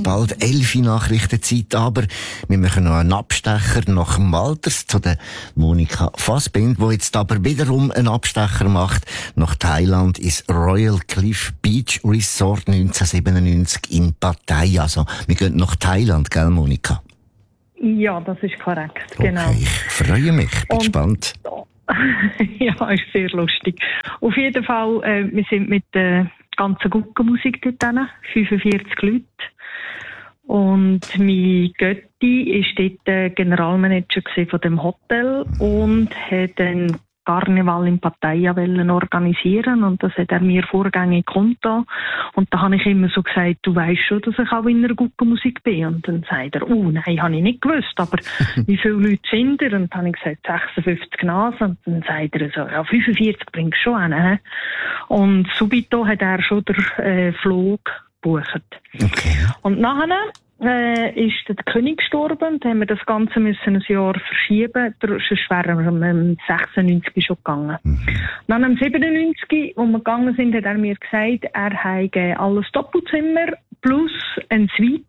bald 11 Nachrichtenzeit, aber wir machen noch einen Abstecher nach dem Walters zu der Monika Fassbind, die jetzt aber wiederum einen Abstecher macht nach Thailand ins Royal Cliff Beach Resort 1997 in Pattaya. Also, wir gehen nach Thailand, gell, Monika? Ja, das ist korrekt, genau. Okay, ich freue mich, bin gespannt. Ja, ist sehr lustig. Auf jeden Fall, wir sind mit der ganzen Guckenmusik dort hin, 45 Leute. Und mein Götti war dort Generalmanager von dem Hotel und hat einen Karneval in Pattaya organisieren, und das hat er mir vorgängig kundgetan. Und da habe ich immer so gesagt, du weisst schon, dass ich auch in der Guckenmusik bin. Und dann sagt er, oh nein, habe ich nicht gewusst, aber wie viele Leute sind ihr? Und dann habe ich gesagt, 56 Nasen. Und dann sagt er so, ja, 45 bringst du schon hin. Und subito hat er schon den Flug gebucht. Okay. Und nachher ist der König gestorben, und haben wir das Ganze müssen ein Jahr verschieben, sonst wären wir am 96 schon gegangen. Dann am 97, wo wir gegangen sind, hat er mir gesagt, er habe alles Doppelzimmer plus eine Suite.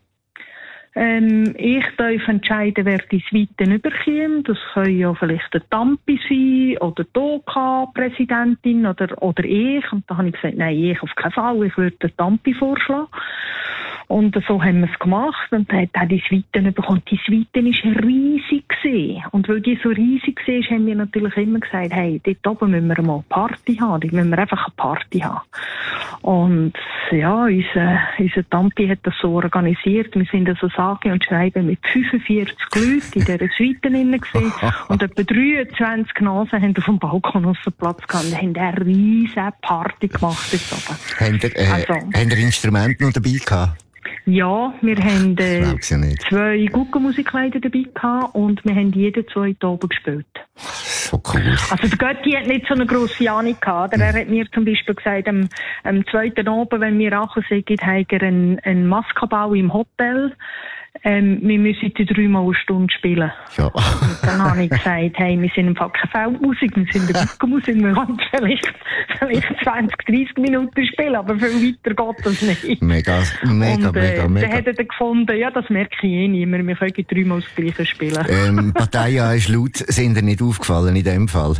Ich darf entscheiden, wer die Suite überkommt. Das können ja vielleicht der Tampi sein oder die OK-Präsidentin oder ich. Und da habe ich gesagt, nein, ich auf keinen Fall, ich würde den Tampi vorschlagen. Und so haben wir es gemacht, und dann hat er die Suite bekommen. Die Suite war riesig gewesen. Und weil die so riesig war, haben wir natürlich immer gesagt, hey, dort oben müssen wir mal eine Party haben. Dort müssen wir einfach eine Party haben. Und ja, unser Tampi hat das so organisiert. Wir sind also sage und schreiben mit 45 Leuten in dieser Suite drin gewesen. Und etwa 23 Nasen haben auf dem Balkon auf dem Platz gehabt. Und haben eine riesige Party gemacht dort oben. Habt ihr Instrumente noch dabei gehabt? Ja, wir haben 2 Guckenmusikleiter dabei gehabt, und wir haben jeden 2 oben gespielt. So cool. Also der Götti hat nicht so eine grosse Ahnung gehabt. Er hat mir zum Beispiel gesagt, am 2. Abend, wenn wir ankommen, hat er einen Maskenbau im Hotel. Wir müssen 3 Mal eine Stunde spielen. Ja. Und dann habe ich gesagt, hey, wir sind im Fall keine Feldmusik, wir sind eine Guckenmusik, wir können vielleicht 20, 30 Minuten spielen, aber viel weiter geht das nicht. Mega. Dann hat er gefunden, ja, das merke ich eh nicht mehr, wir können 3 Mal das Gleiche spielen. Pattaya ist laut, sind dir nicht aufgefallen in dem Fall?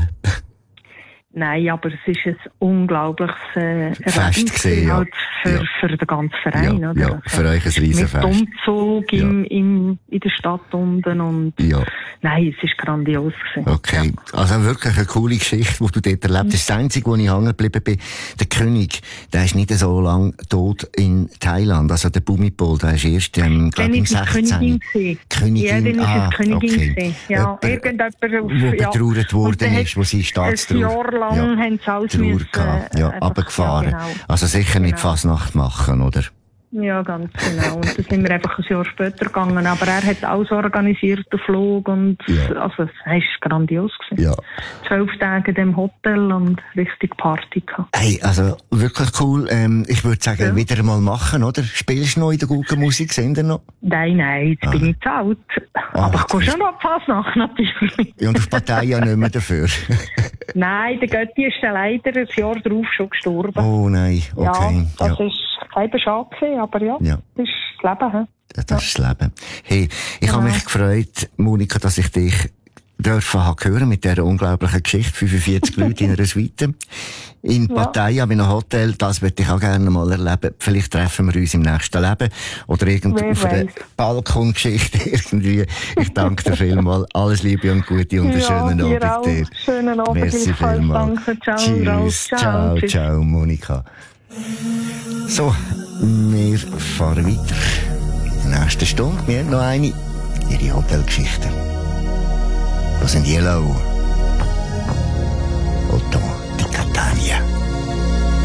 Nein, aber es ist ein unglaubliches Fest gewesen, halt für den ganzen Verein. Ja, oder? ja, für euch ein Riesenfest. Mit Umzug in der Stadt unten. Und nein, es ist grandios gewesen. Okay, also wirklich eine coole Geschichte, die du dort erlebt hast. Das Einzige, wo ich hängen geblieben bin, der König, der ist nicht so lange tot in Thailand. Also der Bhumipol, der ist erst, glaube ich, im 16. Königin. Ja, dann ist es Königin gewesen. Ja, irgendjemand wo betrauert worden ist, wo sie Staatstrauer haben sie alles müssen, runtergefahren. Ja, genau. Also sicher nicht Fasnacht machen, oder? Ja, ganz genau. Und dann sind wir einfach ein Jahr später gegangen. Aber er hat alles organisiert, den Flug, und also, es war grandios gewesen. Ja. 12 Tage in dem Hotel und richtig Party gehabt. Hey, also wirklich cool. Ich würde sagen, wieder mal machen, oder? Spielst du noch in der guten Musik? Sind ihr noch? Nein, jetzt bin ich zu alt. Aber ich gehe schon noch Fasnacht, natürlich. Und auf Pattaya nicht mehr dafür? Nein, der Götti ist dann leider ein Jahr darauf schon gestorben. Oh nein, okay. Ja, das ist kein schade gewesen, aber das ist das Leben. Ja, das ist das Leben. Hey, ich habe mich gefreut, Monika, dass ich dich hören mit dieser unglaublichen Geschichte. 45 Leute in einer Suite. In Pattaya, bei einem Hotel, das würde ich auch gerne mal erleben. Vielleicht treffen wir uns im nächsten Leben. Oder irgendwo auf einer Balkongeschichte irgendwie. Ich danke dir vielmals. Alles Liebe und Gute und einen schönen Abend dir. Schönen Abend. Merci vielmals. Danke. Ciao. Tschüss. Ciao, Monika. So, wir fahren weiter. In der nächsten Stunde, wir haben noch eine. Ihre Hotelgeschichte. Das sind Yellow. Otto di Catania.